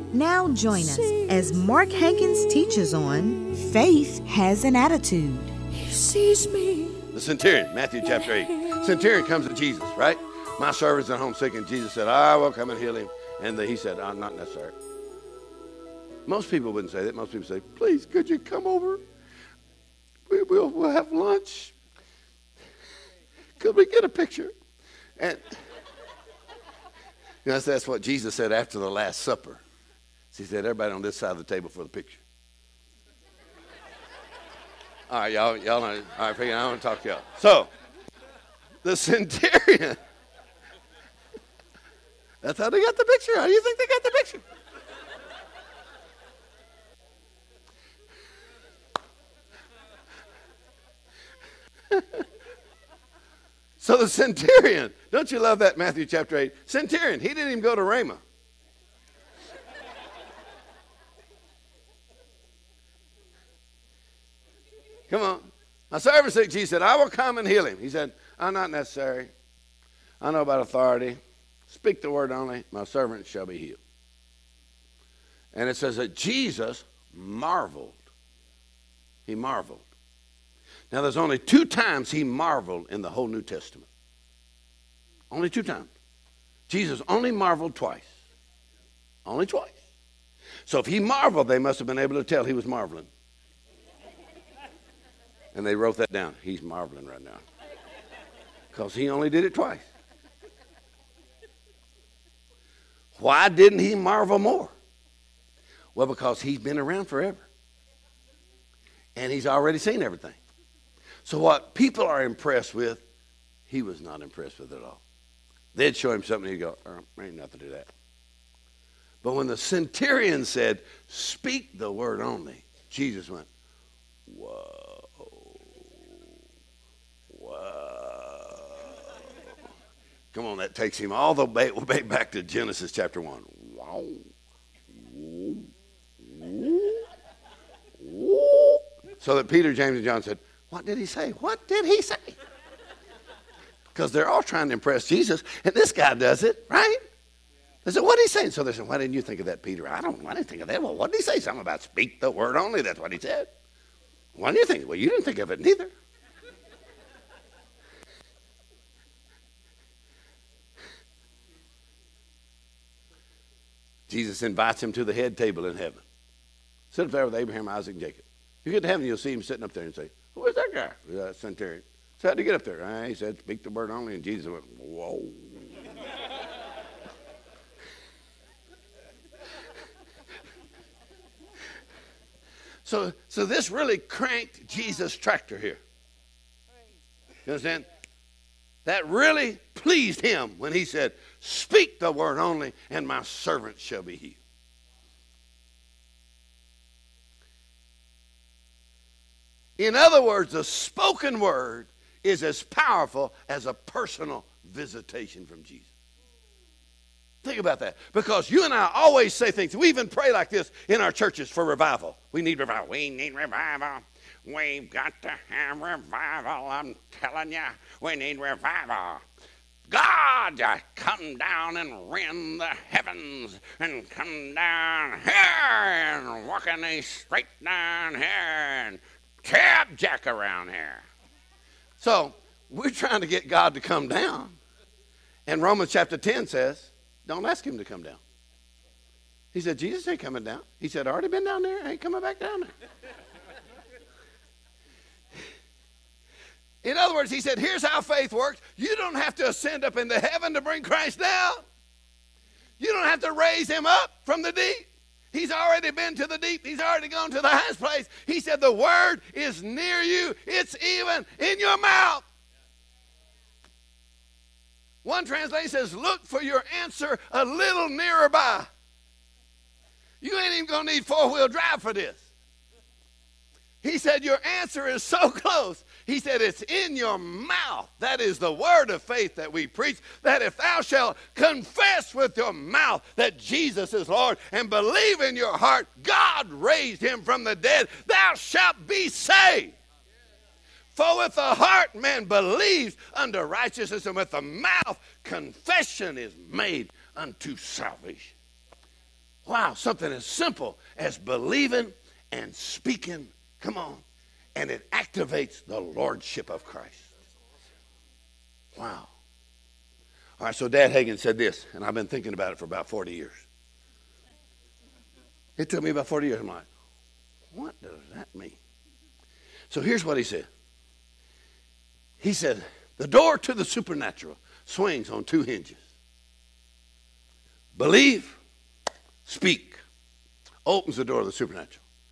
Now join us as Mark Hankins teaches on Faith Has an Attitude. He sees me. The centurion, Matthew chapter 8. Centurion comes to Jesus, right? My servant's at home sick, and Jesus said, I will come and heal him. And he said, not necessary. Most people wouldn't say that. Most people say, please, could you come over? We'll have lunch. Could we get a picture? And that's what Jesus said after the Last Supper. He said, everybody on this side of the table for the picture. All right, y'all know. All right, I want to talk to y'all. So, the centurion, that's how they got the picture. How do you think they got the picture? So the centurion, don't you love that, Matthew chapter 8? Centurion, he didn't even go to Ramah. Come on. My servant sick, Jesus said, I will come and heal him. He said, not necessary. I know about authority. Speak the word only. My servant shall be healed. And it says that Jesus marveled. He marveled. Now, there's only 2 times he marveled in the whole New Testament. Only 2 times. Jesus only marveled twice. Only twice. So if he marveled, they must have been able to tell he was marveling. And they wrote that down. He's marveling right now. Because he only did it twice. Why didn't he marvel more? Well, because he's been around forever. And he's already seen everything. So what people are impressed with, he was not impressed with at all. They'd show him something, he'd go, ain't nothing to that. But when the centurion said, speak the word only, Jesus went, whoa. Come on, that takes him all the way back to Genesis chapter 1. Wow. So that Peter, James, and John said, what did he say? What did he say? Because they're all trying to impress Jesus, and this guy does it, right? They said, what did he say? So they said, why didn't you think of that, Peter? I didn't think of that. Well, what did he say? Something about speak the word only. That's what he said. Why didn't you think? Well, you didn't think of it neither. Jesus invites him to the head table in heaven. Sit up there with Abraham, Isaac, and Jacob. You get to heaven, you'll see him sitting up there and say, who is that guy? That centurion. So how'd he get up there? He said, speak the word only. And Jesus went, whoa. So this really cranked Jesus' tractor here. You understand? That really pleased him when he said, speak the word only, and my servant shall be healed. In other words, the spoken word is as powerful as a personal visitation from Jesus. Think about that. Because you and I always say things. We even pray like this in our churches for revival. We need revival. We need revival. We've got to have revival. I'm telling you, we need revival. God, come down and rend the heavens and come down here and walk in these straight down here and cab jack around here. So we're trying to get God to come down. And Romans chapter 10 says, don't ask him to come down. He said, Jesus ain't coming down. He said, I already been down there. I ain't coming back down there. In other words, he said, here's how faith works. You don't have to ascend up into heaven to bring Christ down. You don't have to raise him up from the deep. He's already been to the deep. He's already gone to the highest place. He said, the word is near you. It's even in your mouth. One translation says, look for your answer a little nearer by. You ain't even going to need 4-wheel drive for this. He said, your answer is so close. He said, it's in your mouth. That is the word of faith that we preach, that if thou shalt confess with your mouth that Jesus is Lord and believe in your heart God raised him from the dead, thou shalt be saved. For with the heart man believes unto righteousness, and with the mouth confession is made unto salvation. Wow, something as simple as believing and speaking. Come on. And it activates the lordship of Christ. Wow. All right, so Dad Hagin said this, and I've been thinking about it for about 40 years. It took me about 40 years. I'm like, what does that mean? So here's what he said. He said, the door to the supernatural swings on two hinges. Believe, speak, opens the door to the supernatural.